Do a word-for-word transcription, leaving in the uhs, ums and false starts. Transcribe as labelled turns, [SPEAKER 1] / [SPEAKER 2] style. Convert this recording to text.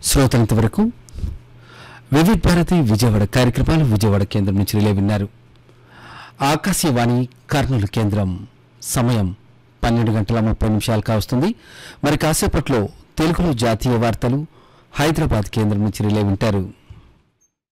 [SPEAKER 1] శ్రోతలంత వరకు వివిధ భారతి విజయవాడ కార్యక్రమాలు విజయవాడ కేంద్రం నుంచి రిలే విన్నారు. ఆకాశవాణి కర్నూలు కేంద్రం సమయం పన్నెండు గంటల ముప్పై నిమిషాలు కావస్తుంది. మరి కాసేపట్లో తెలుగులో జాతీయ వార్తలు హైదరాబాద్ కేంద్రం నుంచి రిలే వింటారు.